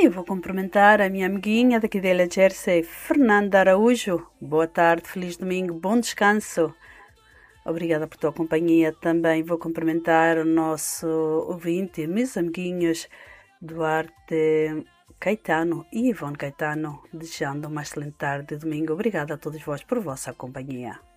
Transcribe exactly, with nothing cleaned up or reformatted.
E vou cumprimentar a minha amiguinha daqui de Jersey, Fernanda Araújo. Boa tarde, feliz domingo, bom descanso. Obrigada por tua companhia. Também vou cumprimentar o nosso ouvinte, meus amiguinhos Duarte Caetano e Ivone Caetano, desejando uma excelente tarde de domingo. Obrigada a todos vós por vossa companhia.